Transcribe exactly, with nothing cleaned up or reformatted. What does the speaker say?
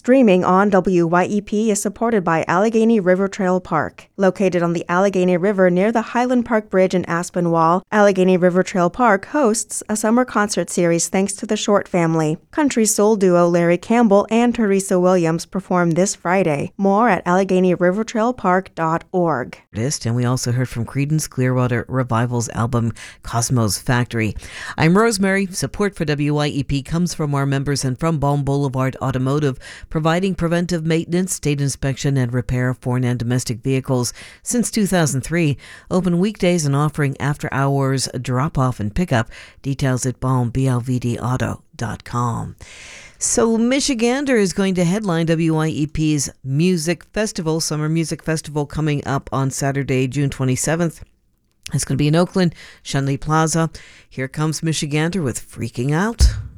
Streaming on W Y E P is supported by Allegheny River Trail Park. Located on the Allegheny River near the Highland Park Bridge in Aspinwall, Allegheny River Trail Park hosts a summer concert series thanks to the Short family. Country soul duo Larry Campbell and Teresa Williams perform this Friday. More at allegheny river trail park dot org. And we also heard from Creedence Clearwater Revival's album Cosmos Factory. I'm Rosemary. Support for W Y E P comes from our members and from Balm Boulevard Automotive, providing preventive maintenance, state inspection, and repair of foreign and domestic vehicles since two thousand three. Open weekdays and offering after-hours drop-off and pickup. Details at balm b l v d auto dot com. So Michigander is going to headline W Y E P's Music Festival, Summer Music Festival, coming up on Saturday, June twenty-seventh. It's going to be in Oakland, Shenley Plaza. Here comes Michigander with Freaking Out.